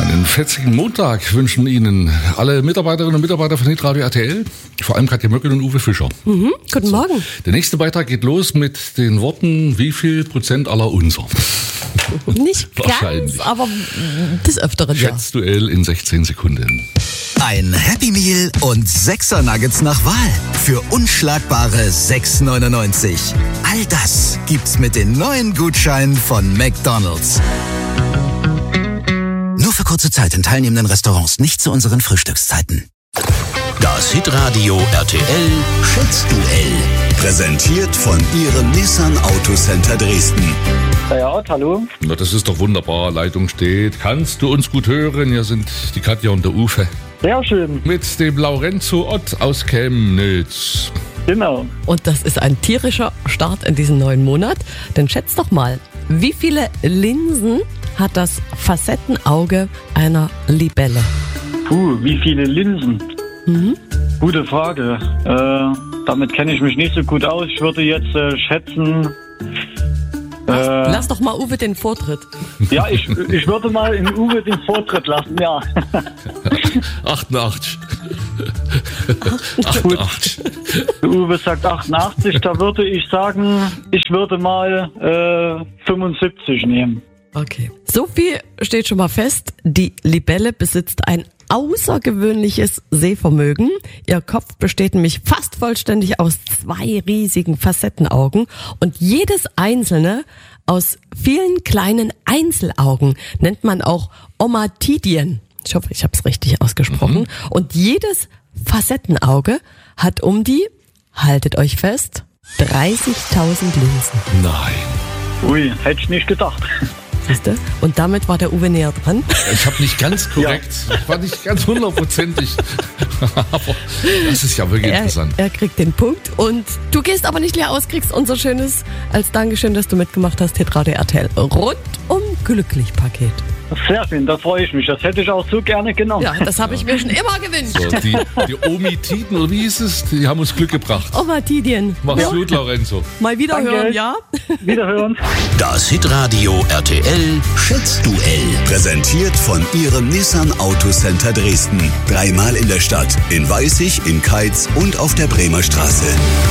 Einen fetzigen Montag wünschen Ihnen alle Mitarbeiterinnen und Mitarbeiter von Hitradio RTL, vor allem Katja Möckel und Uwe Fischer. Guten Morgen. Der nächste Beitrag geht los mit den Worten, wie viel Prozent aller unser? Nicht Wahrscheinlich. ganz, aber des Öfteren ja. Schätzduell in 16 Sekunden. Ein Happy Meal und 6er Nuggets nach Wahl für unschlagbare 6,99. All das gibt's mit den neuen Gutscheinen von McDonald's. Nur für kurze Zeit in teilnehmenden Restaurants, nicht zu unseren Frühstückszeiten. Das Hitradio RTL Schätzduell. Präsentiert von Ihrem Nissan Autocenter Dresden. Ja, hallo. Na, das ist doch wunderbar. Leitung steht. Kannst du uns gut hören? Hier sind die Katja und der Uwe. Sehr schön. Mit dem Lorenzo Ott aus Chemnitz. Genau. Und das ist ein tierischer Start in diesen neuen Monat. Denn schätzt doch mal, wie viele Linsen hat das Facettenauge einer Libelle? Wie viele Linsen? Gute Frage. Damit kenne ich mich nicht so gut aus. Ich würde jetzt schätzen... Lass doch mal Uwe den Vortritt. Ja, ich würde mal in Uwe den Vortritt lassen, ja. 88. Gut. 88. Uwe sagt 88, da würde ich sagen, ich würde mal 75 nehmen. Okay. So viel steht schon mal fest. Die Libelle besitzt ein außergewöhnliches Sehvermögen. Ihr Kopf besteht nämlich fast vollständig aus 2 riesigen Facettenaugen und jedes einzelne aus vielen kleinen Einzelaugen nennt man auch Omatidien. Ich hoffe, ich habe es richtig ausgesprochen. Und jedes Facettenauge hat um die, haltet euch fest, 30.000 Linsen. Nein. Ui, hätte ich nicht gedacht. Siehste? Und damit war der Uwe näher dran. Ich habe nicht ganz korrekt. Ich war nicht ganz 100%. Aber das ist ja wirklich interessant. Er kriegt den Punkt und du gehst aber nicht leer aus, kriegst unser schönes, als Dankeschön, dass du mitgemacht hast, Hitradio RTL rundum glücklich Paket. Sehr schön, da freue ich mich. Das hätte ich auch so gerne genommen. Ja, das habe ich mir schon immer gewünscht. So, die Omitiden, oder wie hieß es? Die haben uns Glück gebracht. Omatidien. Mach's gut, Lorenzo. Mal wieder Danke. hören, ja? Wiederhören. Das Hitradio RTL Schätzduell. Präsentiert von Ihrem Nissan Autocenter Dresden. 3-mal in der Stadt, in Weißig, in Keitz und auf der Bremer Straße.